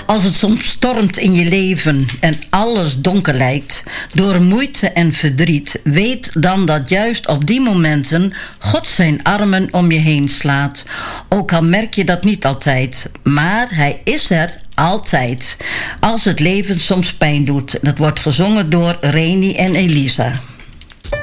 Als het soms stormt in je leven en alles donker lijkt, door moeite en verdriet, weet dan dat juist op die momenten God zijn armen om je heen slaat. Ook al merk je dat niet altijd, maar hij is er altijd. Als het leven soms pijn doet. Dat wordt gezongen door Reni en Elisa.